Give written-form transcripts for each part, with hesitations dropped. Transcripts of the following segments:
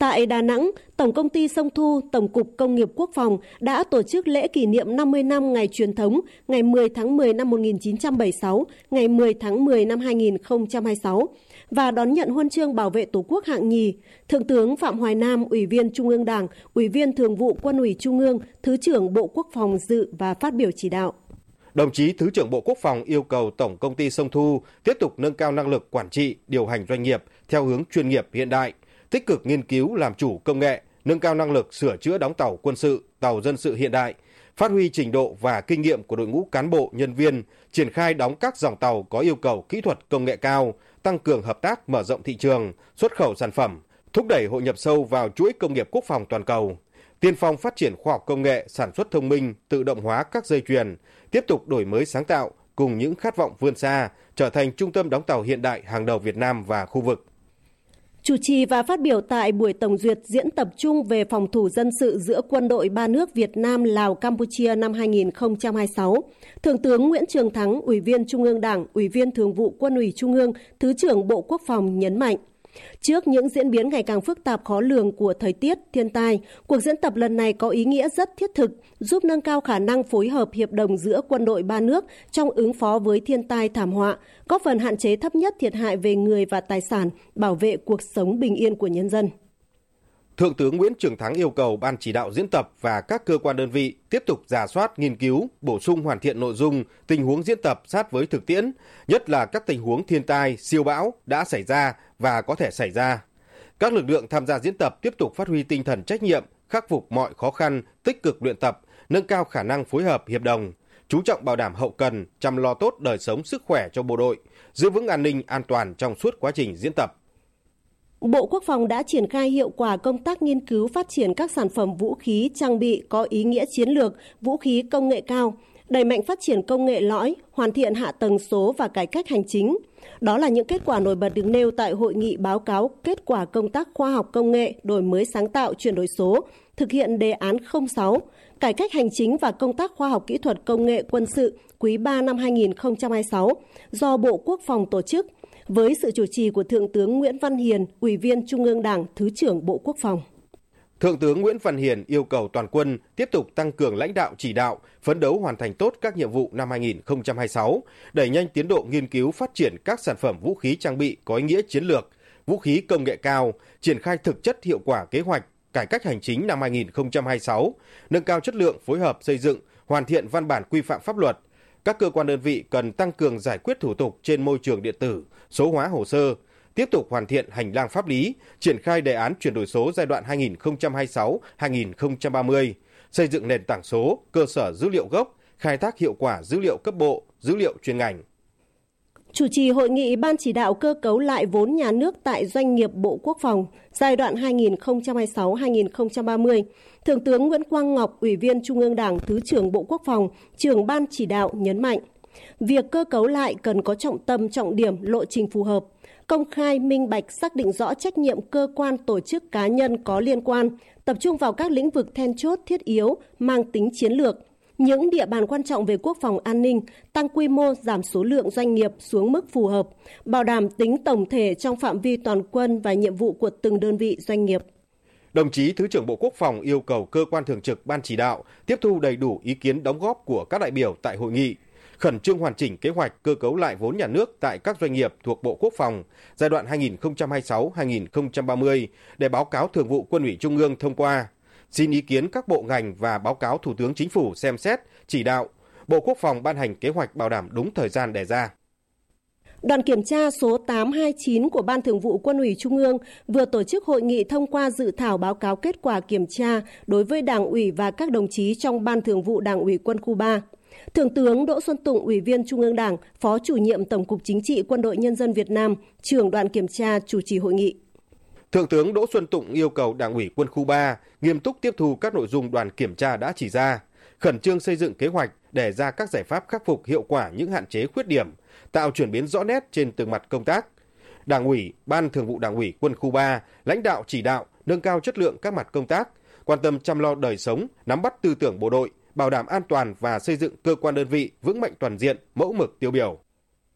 Tại Đà Nẵng, Tổng công ty Sông Thu, Tổng cục Công nghiệp Quốc phòng đã tổ chức lễ kỷ niệm 50 năm ngày truyền thống, ngày 10 tháng 10 năm 1976, ngày 10 tháng 10 năm 2026 và đón nhận huân chương bảo vệ Tổ quốc hạng nhì. Thượng tướng Phạm Hoài Nam, Ủy viên Trung ương Đảng, Ủy viên Thường vụ Quân ủy Trung ương, Thứ trưởng Bộ Quốc phòng dự và phát biểu chỉ đạo. Đồng chí Thứ trưởng Bộ Quốc phòng yêu cầu Tổng công ty Sông Thu tiếp tục nâng cao năng lực quản trị, điều hành doanh nghiệp theo hướng chuyên nghiệp hiện đại, tích cực nghiên cứu làm chủ công nghệ, nâng cao năng lực sửa chữa đóng tàu quân sự, tàu dân sự hiện đại, phát huy trình độ và kinh nghiệm của đội ngũ cán bộ, nhân viên, triển khai đóng các dòng tàu có yêu cầu kỹ thuật công nghệ cao, tăng cường hợp tác mở rộng thị trường, xuất khẩu sản phẩm, thúc đẩy hội nhập sâu vào chuỗi công nghiệp quốc phòng toàn cầu, tiên phong phát triển khoa học công nghệ, sản xuất thông minh, tự động hóa các dây chuyền, tiếp tục đổi mới sáng tạo cùng những khát vọng vươn xa, trở thành trung tâm đóng tàu hiện đại hàng đầu Việt Nam và khu vực. Chủ trì và phát biểu tại buổi tổng duyệt diễn tập trung về phòng thủ dân sự giữa quân đội ba nước Việt Nam, Lào, Campuchia năm 2026, Thượng tướng Nguyễn Trường Thắng, Ủy viên Trung ương Đảng, Ủy viên Thường vụ Quân ủy Trung ương, Thứ trưởng Bộ Quốc phòng nhấn mạnh, trước những diễn biến ngày càng phức tạp khó lường của thời tiết, thiên tai, cuộc diễn tập lần này có ý nghĩa rất thiết thực, giúp nâng cao khả năng phối hợp hiệp đồng giữa quân đội ba nước trong ứng phó với thiên tai thảm họa, góp phần hạn chế thấp nhất thiệt hại về người và tài sản, bảo vệ cuộc sống bình yên của nhân dân. Thượng tướng Nguyễn Trường Thắng yêu cầu Ban chỉ đạo diễn tập và các cơ quan đơn vị tiếp tục rà soát, nghiên cứu, bổ sung hoàn thiện nội dung, tình huống diễn tập sát với thực tiễn, nhất là các tình huống thiên tai, siêu bão đã xảy ra và có thể xảy ra. Các lực lượng tham gia diễn tập tiếp tục phát huy tinh thần trách nhiệm, khắc phục mọi khó khăn, tích cực luyện tập, nâng cao khả năng phối hợp hiệp đồng, chú trọng bảo đảm hậu cần, chăm lo tốt đời sống sức khỏe cho bộ đội, giữ vững an ninh an toàn trong suốt quá trình diễn tập. Bộ Quốc phòng đã triển khai hiệu quả công tác nghiên cứu phát triển các sản phẩm vũ khí trang bị có ý nghĩa chiến lược, vũ khí công nghệ cao, đẩy mạnh phát triển công nghệ lõi, hoàn thiện hạ tầng số và cải cách hành chính. Đó là những kết quả nổi bật được nêu tại hội nghị báo cáo kết quả công tác khoa học công nghệ, đổi mới sáng tạo, chuyển đổi số, thực hiện đề án 06, cải cách hành chính và công tác khoa học kỹ thuật công nghệ quân sự quý 3 năm 2026 do Bộ Quốc phòng tổ chức, với sự chủ trì của Thượng tướng Nguyễn Văn Hiền, Ủy viên Trung ương Đảng, Thứ trưởng Bộ Quốc phòng. Thượng tướng Nguyễn Văn Hiền yêu cầu toàn quân tiếp tục tăng cường lãnh đạo chỉ đạo, phấn đấu hoàn thành tốt các nhiệm vụ năm 2026, đẩy nhanh tiến độ nghiên cứu phát triển các sản phẩm vũ khí trang bị có ý nghĩa chiến lược, vũ khí công nghệ cao, triển khai thực chất hiệu quả kế hoạch cải cách hành chính năm 2026, nâng cao chất lượng phối hợp xây dựng, hoàn thiện văn bản quy phạm pháp luật. Các cơ quan đơn vị cần tăng cường giải quyết thủ tục trên môi trường điện tử, số hóa hồ sơ, tiếp tục hoàn thiện hành lang pháp lý, triển khai đề án chuyển đổi số giai đoạn 2026-2030, xây dựng nền tảng số, cơ sở dữ liệu gốc, khai thác hiệu quả dữ liệu cấp bộ, dữ liệu chuyên ngành. Chủ trì hội nghị Ban chỉ đạo cơ cấu lại vốn nhà nước tại doanh nghiệp Bộ Quốc phòng giai đoạn 2026-2030, Thượng tướng Nguyễn Quang Ngọc, Ủy viên Trung ương Đảng, Thứ trưởng Bộ Quốc phòng, trưởng Ban chỉ đạo nhấn mạnh, việc cơ cấu lại cần có trọng tâm, trọng điểm, lộ trình phù hợp, công khai, minh bạch, xác định rõ trách nhiệm cơ quan, tổ chức, cá nhân có liên quan, tập trung vào các lĩnh vực then chốt, thiết yếu, mang tính chiến lược, những địa bàn quan trọng về quốc phòng an ninh, tăng quy mô, giảm số lượng doanh nghiệp xuống mức phù hợp, bảo đảm tính tổng thể trong phạm vi toàn quân và nhiệm vụ của từng đơn vị doanh nghiệp. Đồng chí Thứ trưởng Bộ Quốc phòng yêu cầu cơ quan thường trực Ban chỉ đạo tiếp thu đầy đủ ý kiến đóng góp của các đại biểu tại hội nghị, khẩn trương hoàn chỉnh kế hoạch cơ cấu lại vốn nhà nước tại các doanh nghiệp thuộc Bộ Quốc phòng giai đoạn 2026-2030 để báo cáo Thường vụ Quân ủy Trung ương thông qua, xin ý kiến các bộ ngành và báo cáo Thủ tướng Chính phủ xem xét, chỉ đạo, Bộ Quốc phòng ban hành kế hoạch bảo đảm đúng thời gian đề ra. Đoàn kiểm tra số 829 của Ban Thường vụ Quân ủy Trung ương vừa tổ chức hội nghị thông qua dự thảo báo cáo kết quả kiểm tra đối với Đảng ủy và các đồng chí trong Ban Thường vụ Đảng ủy Quân khu 3. Thượng tướng Đỗ Xuân Tùng, Ủy viên Trung ương Đảng, Phó Chủ nhiệm Tổng cục Chính trị Quân đội Nhân dân Việt Nam, trưởng đoàn kiểm tra chủ trì hội nghị. Thượng tướng Đỗ Xuân Tùng yêu cầu Đảng ủy Quân khu 3 nghiêm túc tiếp thu các nội dung đoàn kiểm tra đã chỉ ra, khẩn trương xây dựng kế hoạch để ra các giải pháp khắc phục hiệu quả những hạn chế khuyết điểm, tạo chuyển biến rõ nét trên từng mặt công tác. Đảng ủy, Ban Thường vụ Đảng ủy Quân khu 3 lãnh đạo chỉ đạo nâng cao chất lượng các mặt công tác, quan tâm chăm lo đời sống, nắm bắt tư tưởng bộ đội, bảo đảm an toàn và xây dựng cơ quan đơn vị vững mạnh toàn diện, mẫu mực tiêu biểu.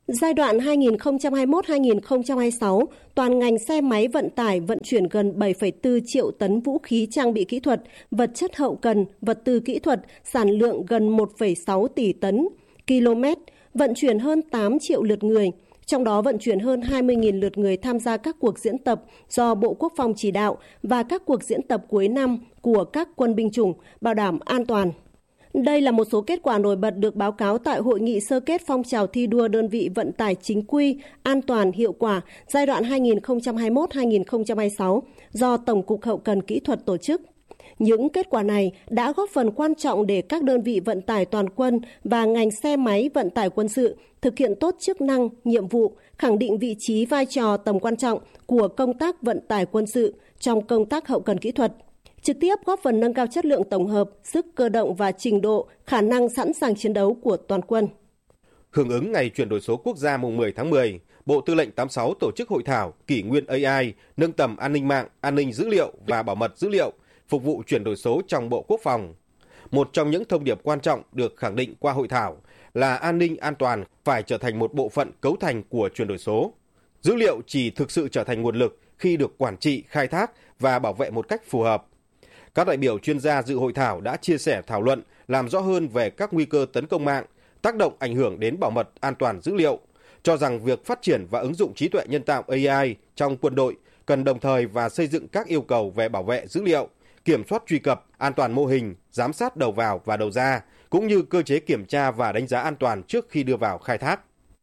Giai đoạn 2021-2026, toàn ngành xe máy vận tải vận chuyển gần 7,4 triệu tấn vũ khí trang bị kỹ thuật, vật chất hậu cần, vật tư kỹ thuật, sản lượng gần 1,6 tỷ tấn km, vận chuyển hơn 8 triệu lượt người. Trong đó vận chuyển hơn 20.000 lượt người tham gia các cuộc diễn tập do Bộ Quốc phòng chỉ đạo và các cuộc diễn tập cuối năm của các quân binh chủng bảo đảm an toàn. Đây là một số kết quả nổi bật được báo cáo tại hội nghị sơ kết phong trào thi đua đơn vị vận tải chính quy, an toàn, hiệu quả giai đoạn 2021-2026 do Tổng cục Hậu cần Kỹ thuật tổ chức. Những kết quả này đã góp phần quan trọng để các đơn vị vận tải toàn quân và ngành xe máy vận tải quân sự thực hiện tốt chức năng, nhiệm vụ, khẳng định vị trí vai trò tầm quan trọng của công tác vận tải quân sự trong công tác hậu cần kỹ thuật, trực tiếp góp phần nâng cao chất lượng tổng hợp, sức cơ động và trình độ, khả năng sẵn sàng chiến đấu của toàn quân. Hưởng ứng ngày chuyển đổi số quốc gia mùng 10 tháng 10, Bộ Tư lệnh 86 tổ chức hội thảo Kỷ nguyên AI, nâng tầm an ninh mạng, an ninh dữ liệu và bảo mật dữ liệu, phục vụ chuyển đổi số trong Bộ Quốc phòng. Một trong những thông điệp quan trọng được khẳng định qua hội thảo là an ninh an toàn phải trở thành một bộ phận cấu thành của chuyển đổi số. Dữ liệu chỉ thực sự trở thành nguồn lực khi được quản trị, khai thác và bảo vệ một cách phù hợp. Các đại biểu chuyên gia dự hội thảo đã chia sẻ thảo luận, làm rõ hơn về các nguy cơ tấn công mạng, tác động ảnh hưởng đến bảo mật an toàn dữ liệu, cho rằng việc phát triển và ứng dụng trí tuệ nhân tạo AI trong quân đội cần đồng thời và xây dựng các yêu cầu về bảo vệ dữ liệu, kiểm soát truy cập, an toàn mô hình, giám sát đầu vào và đầu ra, cũng như cơ chế kiểm tra và đánh giá an toàn trước khi đưa vào khai thác.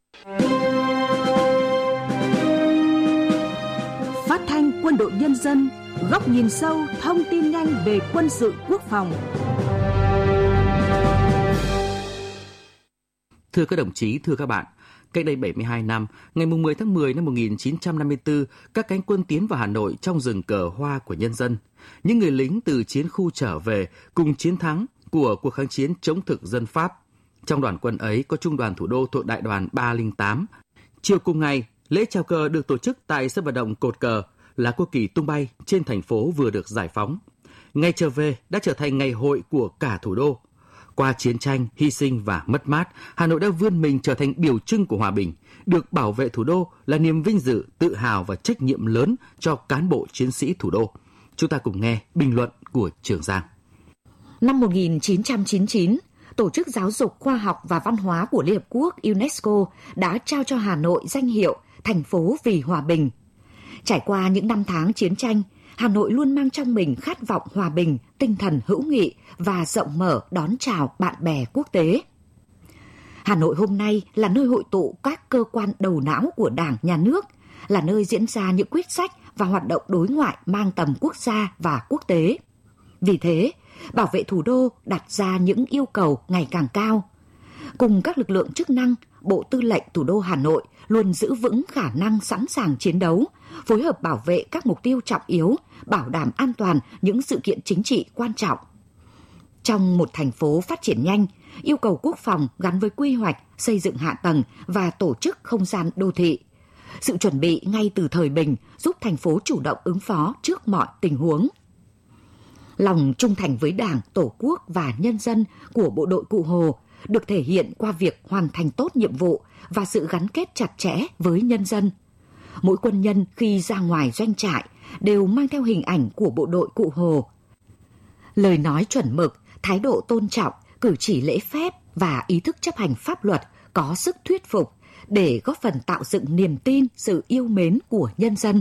Phát thanh Quân đội Nhân dân, góc nhìn sâu, thông tin nhanh về quân sự quốc phòng. Thưa các đồng chí, thưa các bạn, cách đây 72 năm, ngày 10 tháng 10 năm 1954, các cánh quân tiến vào Hà Nội trong rừng cờ hoa của nhân dân. Những người lính từ chiến khu trở về cùng chiến thắng của cuộc kháng chiến chống thực dân Pháp. Trong đoàn quân ấy có Trung đoàn Thủ đô thuộc Đại đoàn 308. Chiều cùng ngày, lễ chào cờ được tổ chức tại sân vận động Cột Cờ, là quốc kỳ tung bay trên thành phố vừa được giải phóng. Ngày trở về đã trở thành ngày hội của cả thủ đô. Qua chiến tranh, hy sinh và mất mát, Hà Nội đã vươn mình trở thành biểu trưng của hòa bình. Được bảo vệ thủ đô là niềm vinh dự, tự hào và trách nhiệm lớn cho cán bộ chiến sĩ thủ đô. Chúng ta cùng nghe bình luận của Trường Giang. Năm 1999, Tổ chức Giáo dục Khoa học và Văn hóa của Liên Hợp Quốc UNESCO đã trao cho Hà Nội danh hiệu Thành phố vì hòa bình. Trải qua những năm tháng chiến tranh, Hà Nội luôn mang trong mình khát vọng hòa bình, tinh thần hữu nghị và rộng mở đón chào bạn bè quốc tế. Hà Nội hôm nay là nơi hội tụ các cơ quan đầu não của Đảng, Nhà nước, là nơi diễn ra những quyết sách và hoạt động đối ngoại mang tầm quốc gia và quốc tế. Vì thế, bảo vệ thủ đô đặt ra những yêu cầu ngày càng cao. Cùng các lực lượng chức năng, Bộ Tư lệnh Thủ đô Hà Nội luôn giữ vững khả năng sẵn sàng chiến đấu, phối hợp bảo vệ các mục tiêu trọng yếu, bảo đảm an toàn những sự kiện chính trị quan trọng. Trong một thành phố phát triển nhanh, yêu cầu quốc phòng gắn với quy hoạch, xây dựng hạ tầng và tổ chức không gian đô thị. Sự chuẩn bị ngay từ thời bình giúp thành phố chủ động ứng phó trước mọi tình huống. Lòng trung thành với Đảng, Tổ quốc và nhân dân của bộ đội Cụ Hồ được thể hiện qua việc hoàn thành tốt nhiệm vụ và sự gắn kết chặt chẽ với nhân dân. Mỗi quân nhân khi ra ngoài doanh trại đều mang theo hình ảnh của bộ đội Cụ Hồ. Lời nói chuẩn mực, thái độ tôn trọng, cử chỉ lễ phép và ý thức chấp hành pháp luật có sức thuyết phục để góp phần tạo dựng niềm tin, sự yêu mến của nhân dân.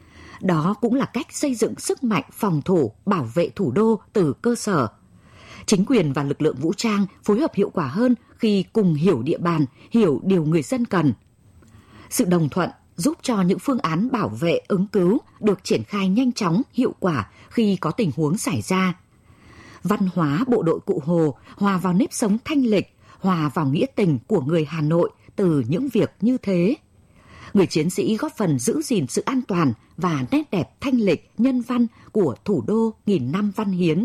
Đó cũng là cách xây dựng sức mạnh phòng thủ, bảo vệ thủ đô từ cơ sở. Chính quyền và lực lượng vũ trang phối hợp hiệu quả hơn khi cùng hiểu địa bàn, hiểu điều người dân cần. Sự đồng thuận giúp cho những phương án bảo vệ ứng cứu được triển khai nhanh chóng, hiệu quả khi có tình huống xảy ra. Văn hóa bộ đội Cụ Hồ hòa vào nếp sống thanh lịch, hòa vào nghĩa tình của người Hà Nội từ những việc như thế. Người chiến sĩ góp phần giữ gìn sự an toàn và nét đẹp thanh lịch, nhân văn của thủ đô nghìn năm văn hiến.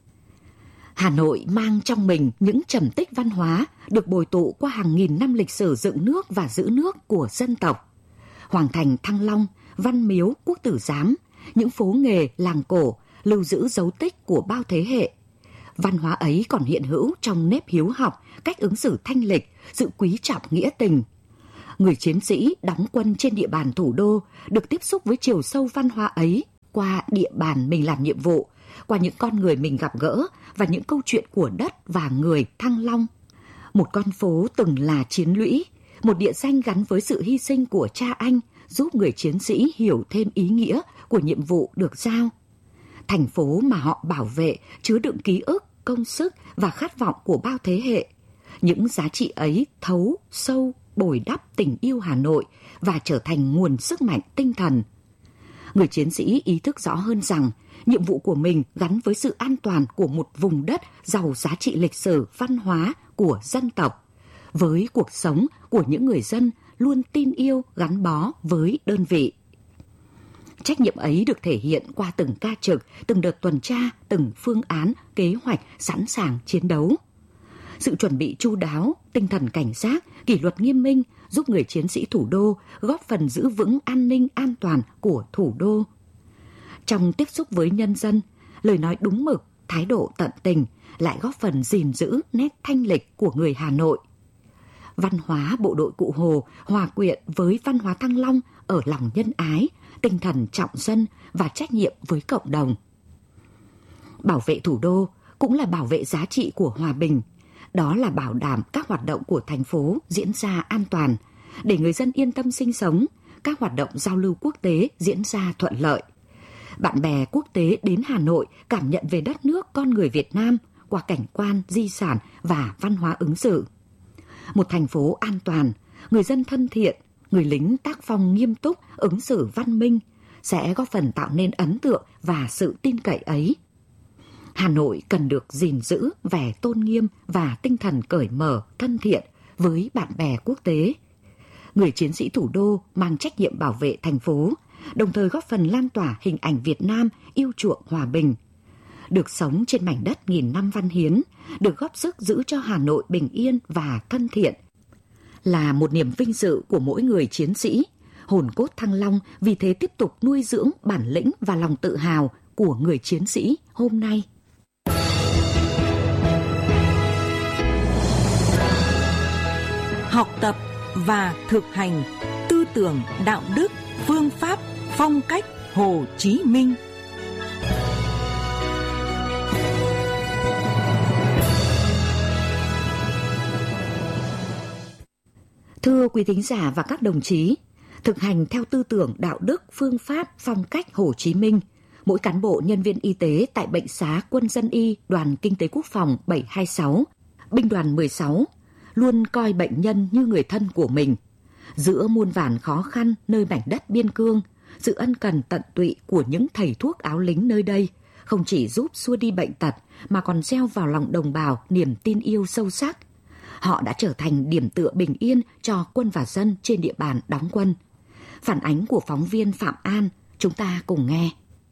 Hà Nội mang trong mình những trầm tích văn hóa được bồi tụ qua hàng nghìn năm lịch sử dựng nước và giữ nước của dân tộc. Hoàng thành Thăng Long, Văn Miếu, Quốc Tử Giám, những phố nghề, làng cổ lưu giữ dấu tích của bao thế hệ. Văn hóa ấy còn hiện hữu trong nếp hiếu học, cách ứng xử thanh lịch, sự quý trọng nghĩa tình. Người chiến sĩ đóng quân trên địa bàn thủ đô được tiếp xúc với chiều sâu văn hóa ấy qua địa bàn mình làm nhiệm vụ, qua những con người mình gặp gỡ và những câu chuyện của đất và người Thăng Long. Một con phố từng là chiến lũy, một địa danh gắn với sự hy sinh của cha anh, giúp người chiến sĩ hiểu thêm ý nghĩa của nhiệm vụ được giao. Thành phố mà họ bảo vệ chứa đựng ký ức, công sức và khát vọng của bao thế hệ. Những giá trị ấy thấu, sâu, bồi đắp tình yêu Hà Nội và trở thành nguồn sức mạnh tinh thần. Người chiến sĩ ý thức rõ hơn rằng nhiệm vụ của mình gắn với sự an toàn của một vùng đất giàu giá trị lịch sử, văn hóa của dân tộc, với cuộc sống của những người dân luôn tin yêu gắn bó với đơn vị. Trách nhiệm ấy được thể hiện qua từng ca trực, từng đợt tuần tra, từng phương án, kế hoạch sẵn sàng chiến đấu. Sự chuẩn bị chu đáo, tinh thần cảnh giác, kỷ luật nghiêm minh giúp người chiến sĩ thủ đô góp phần giữ vững an ninh an toàn của thủ đô. Trong tiếp xúc với nhân dân, lời nói đúng mực, thái độ tận tình lại góp phần gìn giữ nét thanh lịch của người Hà Nội. Văn hóa bộ đội Cụ Hồ hòa quyện với văn hóa Thăng Long ở lòng nhân ái, tinh thần trọng dân và trách nhiệm với cộng đồng. Bảo vệ thủ đô cũng là bảo vệ giá trị của hòa bình. Đó là bảo đảm các hoạt động của thành phố diễn ra an toàn, để người dân yên tâm sinh sống, các hoạt động giao lưu quốc tế diễn ra thuận lợi. Bạn bè quốc tế đến Hà Nội cảm nhận về đất nước con người Việt Nam qua cảnh quan, di sản và văn hóa ứng xử. Một thành phố an toàn, người dân thân thiện, người lính tác phong nghiêm túc, ứng xử văn minh sẽ góp phần tạo nên ấn tượng và sự tin cậy ấy. Hà Nội cần được gìn giữ vẻ tôn nghiêm và tinh thần cởi mở, thân thiện với bạn bè quốc tế. Người chiến sĩ thủ đô mang trách nhiệm bảo vệ thành phố, đồng thời góp phần lan tỏa hình ảnh Việt Nam yêu chuộng hòa bình. Được sống trên mảnh đất nghìn năm văn hiến, được góp sức giữ cho Hà Nội bình yên và thân thiện, là một niềm vinh dự của mỗi người chiến sĩ. Hồn cốt Thăng Long vì thế tiếp tục nuôi dưỡng bản lĩnh và lòng tự hào của người chiến sĩ hôm nay. Học tập và thực hành tư tưởng đạo đức, phương pháp, phong cách Hồ Chí Minh. Thưa quý thính giả và các đồng chí, thực hành theo tư tưởng đạo đức, phương pháp, phong cách Hồ Chí Minh, mỗi cán bộ nhân viên y tế tại Bệnh xá Quân dân y Đoàn Kinh tế Quốc phòng 726, Binh đoàn 16 luôn coi bệnh nhân như người thân của mình. Giữa muôn vàn khó khăn nơi mảnh đất biên cương, sự ân cần tận tụy của những thầy thuốc áo lính nơi đây không chỉ giúp xua đi bệnh tật mà còn gieo vào lòng đồng bào niềm tin yêu sâu sắc. Họ đã trở thành điểm tựa bình yên cho quân và dân trên địa bàn đóng quân. Phản ánh của phóng viên Phạm An, chúng ta cùng nghe.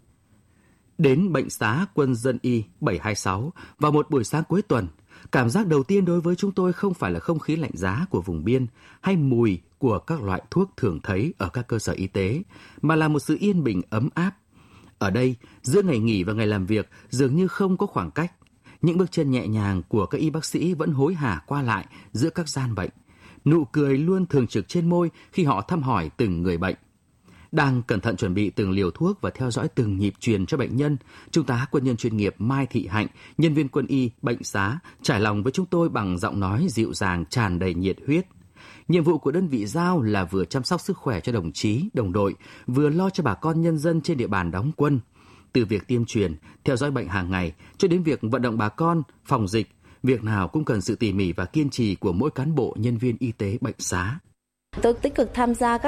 Đến Bệnh xá Quân dân y 726 vào một buổi sáng cuối tuần, cảm giác đầu tiên đối với chúng tôi không phải là không khí lạnh giá của vùng biên hay mùi của các loại thuốc thường thấy ở các cơ sở y tế, mà là một sự yên bình ấm áp. Ở đây, giữa ngày nghỉ và ngày làm việc dường như không có khoảng cách. Những bước chân nhẹ nhàng của các y bác sĩ vẫn hối hả qua lại giữa các gian bệnh. Nụ cười luôn thường trực trên môi khi họ thăm hỏi từng người bệnh. Đang cẩn thận chuẩn bị từng liều thuốc và theo dõi từng nhịp truyền cho bệnh nhân, Trung tá quân nhân chuyên nghiệp Mai Thị Hạnh, nhân viên quân y Bệnh xá, trải lòng với chúng tôi bằng giọng nói dịu dàng tràn đầy nhiệt huyết. Nhiệm vụ của đơn vị giao là vừa chăm sóc sức khỏe cho đồng chí, đồng đội, vừa lo cho bà con nhân dân trên địa bàn đóng quân. Từ việc tiêm truyền, theo dõi bệnh hàng ngày, cho đến việc vận động bà con, phòng dịch, việc nào cũng cần sự tỉ mỉ và kiên trì của mỗi cán bộ nhân viên y tế Bệnh xá. Tôi tích cực tham gia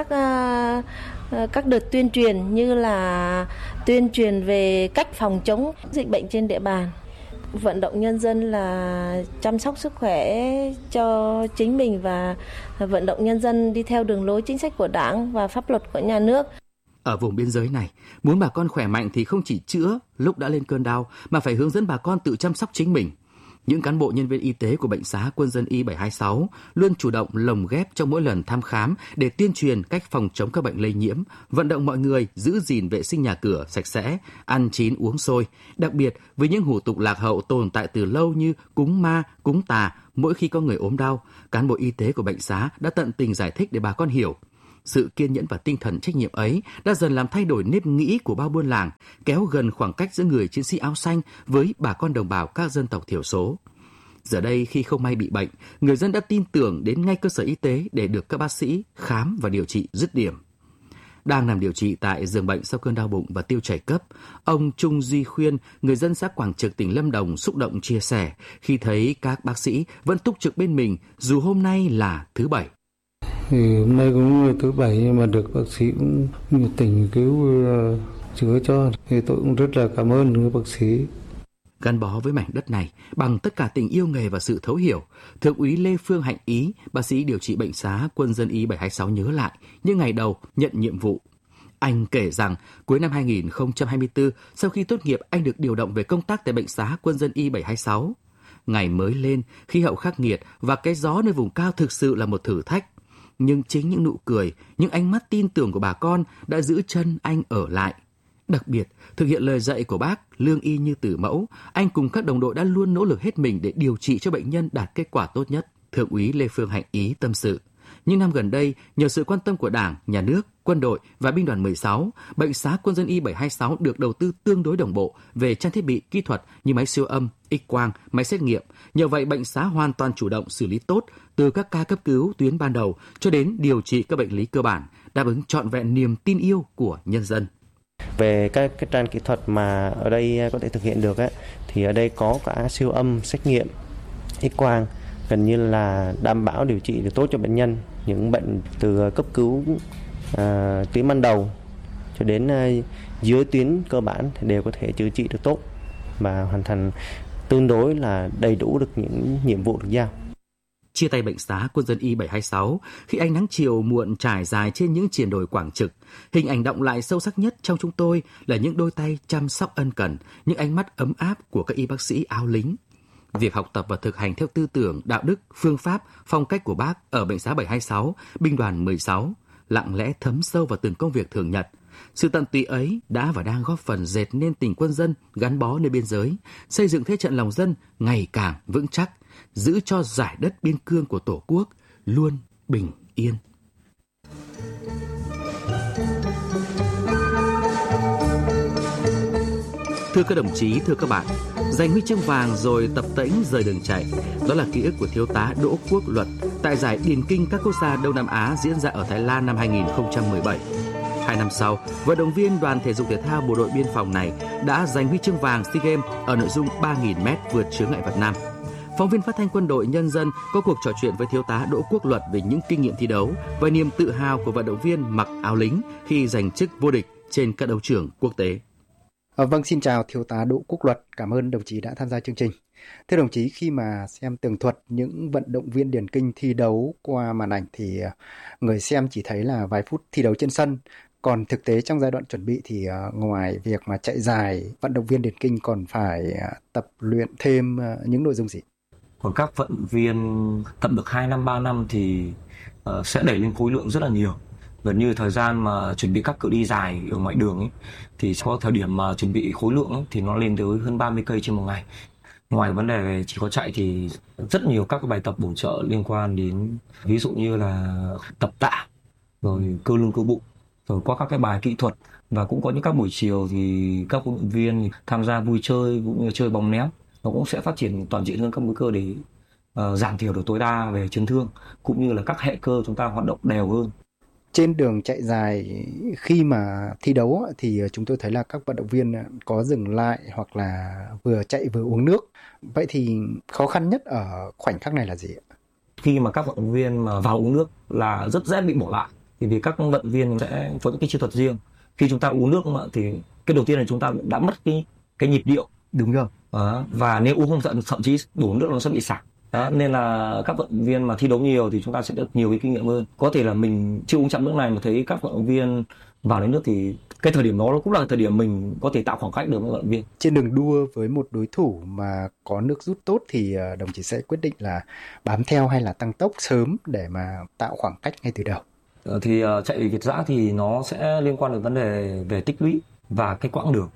các đợt tuyên truyền như là tuyên truyền về cách phòng chống dịch bệnh trên địa bàn, vận động nhân dân là chăm sóc sức khỏe cho chính mình và vận động nhân dân đi theo đường lối chính sách của Đảng và pháp luật của nhà nước. Ở vùng biên giới này, muốn bà con khỏe mạnh thì không chỉ chữa lúc đã lên cơn đau mà phải hướng dẫn bà con tự chăm sóc chính mình. Những cán bộ nhân viên y tế của bệnh xá Quân dân y 726 luôn chủ động lồng ghép trong mỗi lần thăm khám để tuyên truyền cách phòng chống các bệnh lây nhiễm, vận động mọi người giữ gìn vệ sinh nhà cửa sạch sẽ, ăn chín uống sôi. Đặc biệt với những hủ tục lạc hậu tồn tại từ lâu như cúng ma, cúng tà, mỗi khi có người ốm đau, cán bộ y tế của bệnh xá đã tận tình giải thích để bà con hiểu. Sự kiên nhẫn và tinh thần trách nhiệm ấy đã dần làm thay đổi nếp nghĩ của bao buôn làng, kéo gần khoảng cách giữa người chiến sĩ áo xanh với bà con đồng bào các dân tộc thiểu số. Giờ đây khi không may bị bệnh, người dân đã tin tưởng đến ngay cơ sở y tế để được các bác sĩ khám và điều trị dứt điểm. Đang nằm điều trị tại giường bệnh sau cơn đau bụng và tiêu chảy cấp, ông Trung Duy Khuyên, người dân xã Quảng Trực, tỉnh Lâm Đồng xúc động chia sẻ khi thấy các bác sĩ vẫn túc trực bên mình dù hôm nay là thứ Bảy. Thì hôm nay cũng thứ Bảy nhưng mà được bác sĩ cũng nhiệt tình cứu chữa cho, thì tôi cũng rất là cảm ơn các bác sĩ. Gắn bó với mảnh đất này bằng tất cả tình yêu nghề và sự thấu hiểu, Thượng úy Lê Phương Hạnh Ý, bác sĩ điều trị bệnh xá Quân dân y 726 nhớ lại những ngày đầu nhận nhiệm vụ. Anh kể rằng cuối năm 2024, sau khi tốt nghiệp, anh được điều động về công tác tại bệnh xá Quân dân y 726. Ngày mới lên, khí hậu khắc nghiệt và cái gió nơi vùng cao thực sự là một thử thách. Nhưng chính những nụ cười, những ánh mắt tin tưởng của bà con đã giữ chân anh ở lại. Đặc biệt, thực hiện lời dạy của bác, lương y như tử mẫu, anh cùng các đồng đội đã luôn nỗ lực hết mình để điều trị cho bệnh nhân đạt kết quả tốt nhất. Thượng úy Lê Phương Hạnh Ý tâm sự. Những năm gần đây, nhờ sự quan tâm của Đảng, Nhà nước, quân đội và binh đoàn 16, bệnh xá Quân dân y 726 được đầu tư tương đối đồng bộ về trang thiết bị kỹ thuật như máy siêu âm, X-quang, máy xét nghiệm. Nhờ vậy, bệnh xá hoàn toàn chủ động xử lý tốt từ các ca cấp cứu tuyến ban đầu cho đến điều trị các bệnh lý cơ bản, đáp ứng trọn vẹn niềm tin yêu của nhân dân. Về các cái trang kỹ thuật mà ở đây có thể thực hiện được ấy, thì ở đây có cả siêu âm, xét nghiệm, X-quang, gần như là đảm bảo điều trị được tốt cho bệnh nhân. Những bệnh từ cấp cứu tuyến ban đầu cho đến dưới tuyến cơ bản thì đều có thể chữa trị được tốt và hoàn thành tương đối là đầy đủ được những nhiệm vụ được giao. Chia tay bệnh xá Quân dân y 726, khi ánh nắng chiều muộn trải dài trên những triền đồi Quảng Trực, hình ảnh đọng lại sâu sắc nhất trong chúng tôi là những đôi tay chăm sóc ân cần, những ánh mắt ấm áp của các y bác sĩ áo lính. Việc học tập và thực hành theo tư tưởng, đạo đức, phương pháp, phong cách của bác ở bệnh xá 726, binh đoàn 16, lặng lẽ thấm sâu vào từng công việc thường nhật. Sự tận tụy ấy đã và đang góp phần dệt nên tình quân dân gắn bó nơi biên giới, xây dựng thế trận lòng dân ngày càng vững chắc, giữ cho dải đất biên cương của Tổ quốc luôn bình yên. Thưa các đồng chí, thưa các bạn, giành huy chương vàng rồi tập tễnh rời đường chạy, đó là ký ức của thiếu tá Đỗ Quốc Luật tại giải điền kinh các quốc gia Đông Nam Á diễn ra ở Thái Lan năm 2017. 2 năm sau, vận động viên đoàn thể dục thể thao bộ đội biên phòng này đã giành huy chương vàng SEA Games ở nội dung 3.000m vượt chướng ngại vật nam. Phóng viên phát thanh Quân đội Nhân dân có cuộc trò chuyện với thiếu tá Đỗ Quốc Luật về những kinh nghiệm thi đấu và niềm tự hào của vận động viên mặc áo lính khi giành chức vô địch trên các đấu trường quốc tế. Vâng, xin chào thiếu tá Đỗ Quốc Luật, cảm ơn đồng chí đã tham gia chương trình. Thưa đồng chí, khi mà xem tường thuật những vận động viên điền kinh thi đấu qua màn ảnh thì người xem chỉ thấy là vài phút thi đấu trên sân. Còn thực tế trong giai đoạn chuẩn bị thì ngoài việc mà chạy dài, vận động viên điền kinh còn phải tập luyện thêm những nội dung gì? Còn các vận động viên tập được 2 năm, 3 năm thì sẽ đẩy lên khối lượng rất là nhiều. Gần như thời gian mà chuẩn bị các cự ly dài ở ngoại đường ấy, thì có thời điểm mà chuẩn bị khối lượng ấy, thì nó lên tới hơn 30 cây trên một ngày. Ngoài vấn đề chỉ có chạy thì rất nhiều các bài tập bổ trợ liên quan đến ví dụ như là tập tạ, rồi cơ lưng cơ bụng, rồi qua các cái bài kỹ thuật. Và cũng có những các buổi chiều thì các vận động viên tham gia vui chơi cũng như chơi bóng ném, nó cũng sẽ phát triển toàn diện hơn các múi cơ để giảm thiểu được tối đa về chấn thương, cũng như là các hệ cơ chúng ta hoạt động đều hơn. Trên đường chạy dài khi mà thi đấu thì chúng tôi thấy là các vận động viên có dừng lại hoặc là vừa chạy vừa uống nước. Vậy thì khó khăn nhất ở khoảnh khắc này là gì ạ? Khi mà các vận động viên mà vào uống nước là rất dễ bị bỏ lại. Vì các vận động viên sẽ có những cái chiến thuật riêng. Khi chúng ta uống nước thì cái đầu tiên là chúng ta đã mất cái nhịp điệu. Đúng rồi. Và nếu uống không tận, thậm chí đổ nước nó sẽ bị sặc. Đó, nên là các vận động viên mà thi đấu nhiều thì chúng ta sẽ được nhiều cái kinh nghiệm hơn. Có thể là mình chưa uống chậm nước này mà thấy các vận động viên vào đến nước thì cái thời điểm đó cũng là thời điểm mình có thể tạo khoảng cách được với vận động viên. Trên đường đua với một đối thủ mà có nước rút tốt thì đồng chí sẽ quyết định là bám theo hay là tăng tốc sớm để mà tạo khoảng cách ngay từ đầu? Thì chạy Việt dã thì nó sẽ liên quan đến vấn đề về tích lũy và cái quãng đường.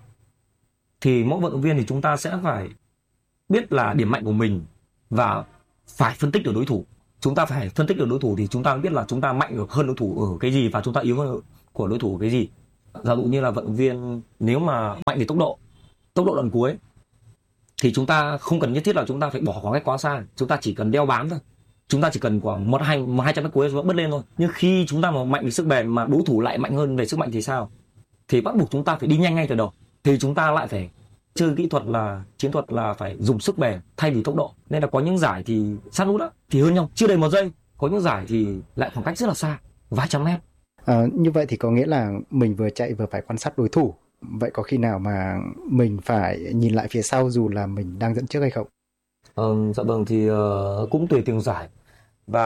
Thì mỗi vận động viên thì chúng ta sẽ phải biết là điểm mạnh của mình và phải phân tích được đối thủ. Chúng ta phải phân tích được đối thủ thì chúng ta biết là chúng ta mạnh được hơn đối thủ ở cái gì và chúng ta yếu hơn của đối thủ ở cái gì. Giả dụ như là vận động viên nếu mà mạnh về tốc độ lần cuối thì chúng ta không cần nhất thiết là chúng ta phải bỏ khoảng cách quá xa, chúng ta chỉ cần đeo bám thôi. Chúng ta chỉ cần khoảng 100-200 mét cuối vẫn bứt lên thôi. Nhưng khi chúng ta mà mạnh về sức bền mà đối thủ lại mạnh hơn về sức mạnh thì sao? Thì bắt buộc chúng ta phải đi nhanh ngay từ đầu. Thì chúng ta lại phải chơi kỹ thuật là chiến thuật là phải dùng sức bền thay vì tốc độ. Nên là có những giải thì sát nút thì hơn nhau chưa đầy 1 giây, có những giải thì lại khoảng cách rất là xa, vài trăm mét. Như vậy thì có nghĩa là mình vừa chạy vừa phải quan sát đối thủ. Vậy có khi nào mà mình phải nhìn lại phía sau dù là mình đang dẫn trước hay không? Dạ vâng, thì cũng tùy từng giải. Và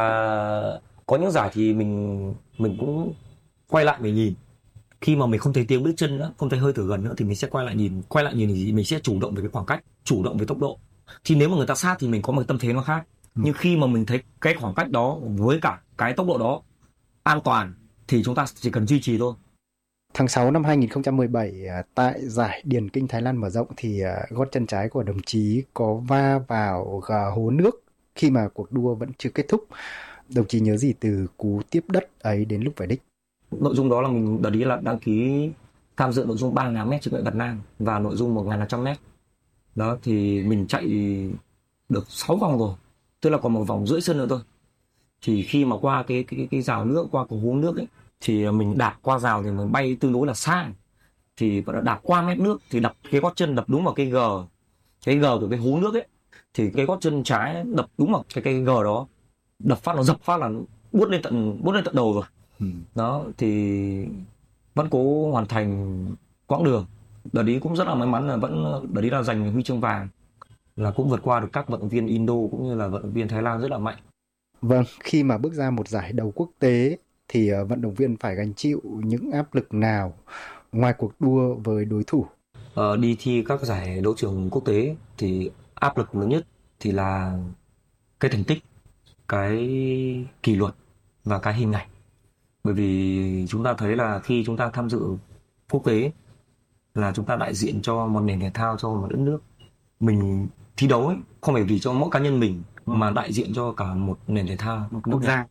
có những giải thì mình cũng quay lại mình nhìn. Khi mà mình không thấy tiếng bước chân nữa, không thấy hơi thở gần nữa thì mình sẽ quay lại nhìn thì mình sẽ chủ động về cái khoảng cách, chủ động về tốc độ. Thì nếu mà người ta sát thì mình có một tâm thế nó khác. Nhưng khi mà mình thấy cái khoảng cách đó với cả cái tốc độ đó an toàn thì chúng ta chỉ cần duy trì thôi. Tháng 6 năm 2017 tại giải Điền Kinh Thái Lan mở rộng thì gót chân trái của đồng chí có va vào hố nước khi mà cuộc đua vẫn chưa kết thúc. Đồng chí nhớ gì từ cú tiếp đất ấy đến lúc về đích? Nội dung đó là mình đợt ý là đăng ký tham dự nội dung 3.000 m chướng ngại vật nam và nội dung 1.500 m. Đó thì mình chạy được 6 vòng rồi, tức là còn 1 vòng rưỡi sân nữa thôi. Thì khi mà qua cái rào nước, qua cái hố nước ấy, thì mình đạp qua rào thì mình bay tương đối là xa. Thì đạp qua mép nước thì đập cái gót chân đập đúng vào cái gờ của cái hố nước ấy. Thì cái gót chân trái đập đúng vào cái gờ đó, đập phát nó dập phát là buốt lên tận đầu rồi. Đó thì vẫn cố hoàn thành quãng đường. Đợt ý cũng rất là may mắn là đợt ý là giành huy chương vàng, là cũng vượt qua được các vận động viên Indo cũng như là vận động viên Thái Lan rất là mạnh. Vâng, khi mà bước ra một giải đấu quốc tế thì vận động viên phải gánh chịu những áp lực nào ngoài cuộc đua với đối thủ? Đi thi các giải đấu trường quốc tế thì áp lực lớn nhất thì là cái thành tích, cái kỷ luật và cái hình ảnh. Bởi vì chúng ta thấy là khi chúng ta tham dự quốc tế là chúng ta đại diện cho một nền thể thao, cho một đất nước. Mình thi đấu ấy, không phải vì cho mỗi cá nhân mình mà đại diện cho cả một nền thể thao, một quốc gia.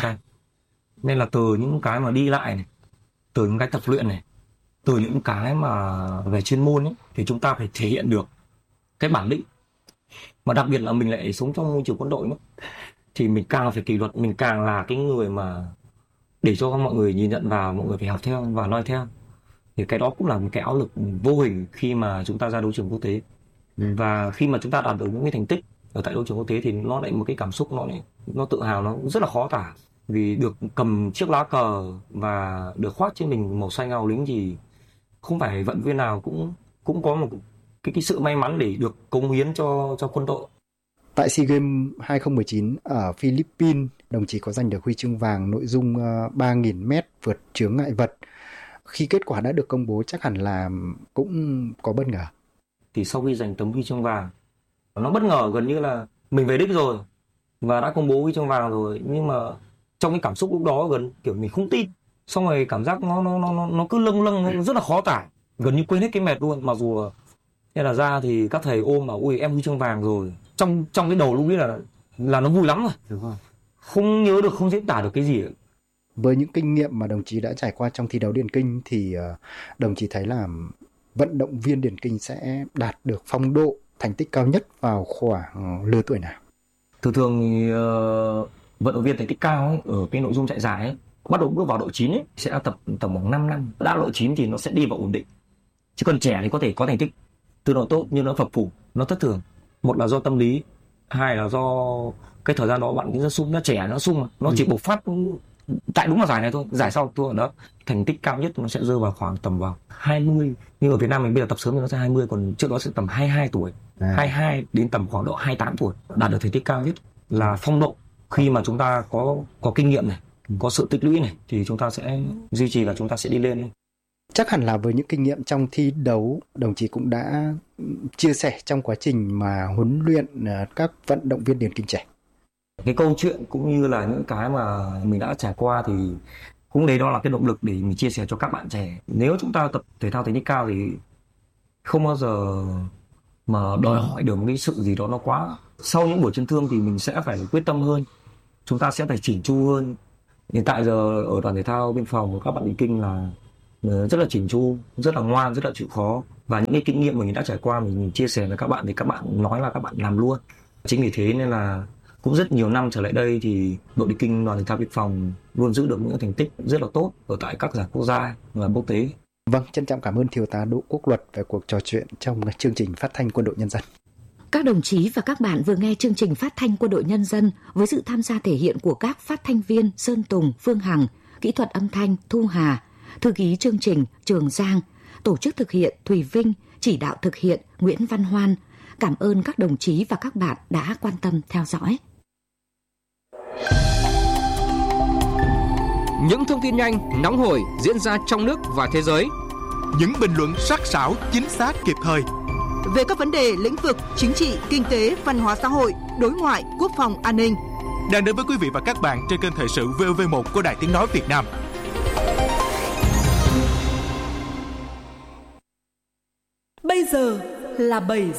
Nên là từ những cái mà đi lại này, từ những cái tập luyện này, từ những cái mà về chuyên môn ấy, thì chúng ta phải thể hiện được cái bản lĩnh. Mà đặc biệt là mình lại sống trong môi trường quân đội nữa, thì mình càng phải kỷ luật, mình càng là cái người mà để cho mọi người nhìn nhận vào, mọi người phải học theo và noi theo. Thì cái đó cũng là một cái áp lực vô hình khi mà chúng ta ra đấu trường quốc tế. Và khi mà chúng ta đạt được những cái thành tích ở tại đấu trường quốc tế thì nó lại một cái cảm xúc, nó tự hào, nó rất là khó tả. Vì được cầm chiếc lá cờ và được khoác trên mình màu xanh áo lính thì không phải vận viên nào cũng có một cái sự may mắn để được cống hiến cho quân đội. Tại SEA Games 2019 ở Philippines, đồng chí có giành được huy chương vàng nội dung 3.000 m vượt chướng ngại vật. Khi kết quả đã được công bố chắc hẳn là cũng có bất ngờ. Thì sau khi giành tấm huy chương vàng, nó bất ngờ, gần như là mình về đích rồi và đã công bố huy chương vàng rồi, nhưng mà trong cái cảm xúc lúc đó gần kiểu mình không tin. Xong rồi cảm giác nó cứ lâng rất là khó tả, gần như quên hết cái mệt luôn. Mặc dù thế là ra thì các thầy ôm bảo ui em huy chương vàng rồi. Trong cái đầu lúc ấy là nó vui lắm rồi. Đúng rồi. Không nhớ được, không diễn tả được cái gì. Với những kinh nghiệm mà đồng chí đã trải qua trong thi đấu điền kinh thì đồng chí thấy là vận động viên điền kinh sẽ đạt được phong độ, thành tích cao nhất vào khoảng lứa tuổi nào? Thường thì vận động viên thành tích cao ấy, ở cái nội dung chạy dài ấy, bắt đầu bước vào độ 9 ấy, sẽ tập tầm khoảng 5 năm. Đã độ 9 thì nó sẽ đi vào ổn định. Chứ còn trẻ thì có thể có thành tích tương đối tốt nhưng nó phập phù, nó thất thường. Một là do tâm lý, hai là do cái thời gian đó bạn rất sung, nó trẻ, nó sung, nó chỉ bộc phát tại đúng là giải này thôi. Giải sau thua đó, thành tích cao nhất nó sẽ rơi vào khoảng tầm vào 20. Nhưng ở Việt Nam mình bây giờ tập sớm thì nó sẽ 20, còn trước đó sẽ tầm 22 tuổi, 22 đến tầm khoảng độ 28 tuổi đạt được thành tích cao nhất là phong độ. Khi mà chúng ta có kinh nghiệm này, có sự tích lũy này thì chúng ta sẽ duy trì và chúng ta sẽ đi lên. Chắc hẳn là với những kinh nghiệm trong thi đấu, đồng chí cũng đã chia sẻ trong quá trình mà huấn luyện các vận động viên điền kinh trẻ. Cái câu chuyện cũng như là những cái mà mình đã trải qua thì cũng đấy, đó là cái động lực để mình chia sẻ cho các bạn trẻ. Nếu chúng ta tập thể thao thành tích cao thì không bao giờ mà đòi hỏi được một cái sự gì đó nó quá. Sau những buổi chấn thương thì mình sẽ phải quyết tâm hơn, chúng ta sẽ phải chỉn chu hơn. Hiện tại giờ ở đoàn thể thao biên phòng của các bạn điền kinh là rất là chỉn chu, rất là ngoan, rất là chịu khó. Và những cái kinh nghiệm mình đã trải qua mình chia sẻ với các bạn thì các bạn nói là các bạn làm luôn. Chính vì thế nên là cũng rất nhiều năm trở lại đây thì đội điền kinh đoàn thể thao biên phòng luôn giữ được những thành tích rất là tốt ở tại các giải quốc gia và quốc tế. Vâng, trân trọng cảm ơn Thiếu tá Đỗ Quốc Luật về cuộc trò chuyện trong chương trình Phát thanh Quân đội Nhân dân. Các đồng chí và các bạn vừa nghe chương trình Phát thanh Quân đội Nhân dân với sự tham gia thể hiện của các phát thanh viên Sơn Tùng, Phương Hằng, kỹ thuật âm thanh Thu Hà, thư ký chương trình Trường Giang, tổ chức thực hiện Thùy Vinh, chỉ đạo thực hiện Nguyễn Văn Hoan. Cảm ơn các đồng chí và các bạn đã quan tâm theo dõi. Những thông tin nhanh, nóng hổi diễn ra trong nước và thế giới. Những bình luận sắc sảo, chính xác, kịp thời. Về các vấn đề lĩnh vực chính trị, kinh tế, văn hóa xã hội, đối ngoại, quốc phòng, an ninh. Đang đến với quý vị và các bạn trên kênh Thời sự VOV1 của Đài Tiếng nói Việt Nam. Bây giờ là 7